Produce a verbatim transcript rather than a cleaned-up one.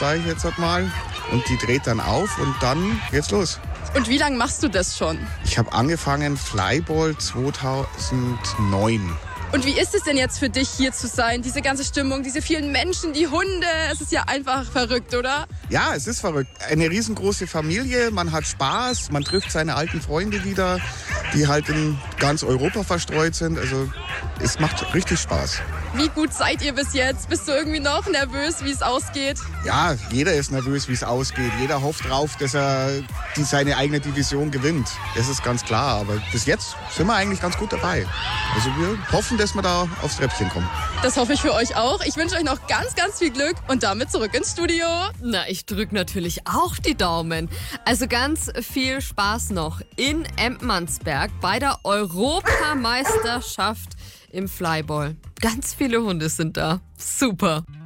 sage ich jetzt mal. Und die dreht dann auf und dann geht's los. Und wie lange machst du das schon? Ich habe angefangen Flyball zweitausendneun. Und wie ist es denn jetzt für dich, hier zu sein? Diese ganze Stimmung, diese vielen Menschen, die Hunde. Es ist ja einfach verrückt, oder? Ja, es ist verrückt. Eine riesengroße Familie, man hat Spaß, man trifft seine alten Freunde wieder, die halt in ganz Europa verstreut sind. Also es macht richtig Spaß. Wie gut seid ihr bis jetzt? Bist du irgendwie noch nervös, wie es ausgeht? Ja, jeder ist nervös, wie es ausgeht. Jeder hofft drauf, dass er die, seine eigene Division gewinnt. Das ist ganz klar. Aber bis jetzt sind wir eigentlich ganz gut dabei. Also wir hoffen, dass wir da aufs Treppchen kommen. Das hoffe ich für euch auch. Ich wünsche euch noch ganz, ganz viel Glück und damit zurück ins Studio. Na, ich drücke natürlich auch die Daumen. Also ganz viel Spaß noch in Embmansberg bei der Europameisterschaft im Flyball. Ganz viele Hunde sind da. Super.